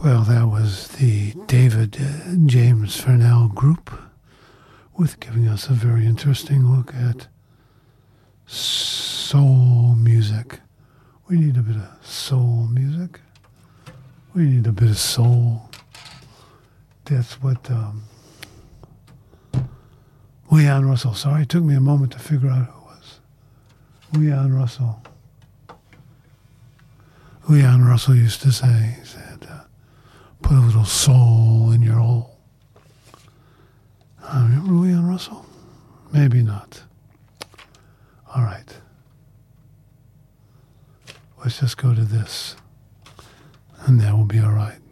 Well, that was the David James Furnell Group with giving us a very interesting look at soul music. We need a bit of soul music. We need a bit of soul. That's what Leon Russell. Sorry, it took me a moment to figure out who it was. Leon Russell. Leon Russell used to say, he said, put a little soul in your hole. Remember Leon Russell? Maybe not. All right. Let's just go to this, and that will be all right.